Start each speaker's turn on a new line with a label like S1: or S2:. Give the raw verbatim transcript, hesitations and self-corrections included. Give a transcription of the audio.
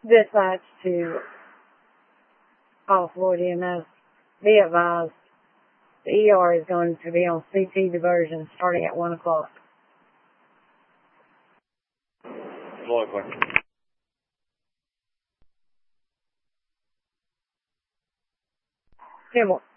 S1: Dispatch to all Florida E M S. Be advised, the E R is going to be on C T diversion starting at one o'clock.
S2: Floyd Clark.
S1: Ten more.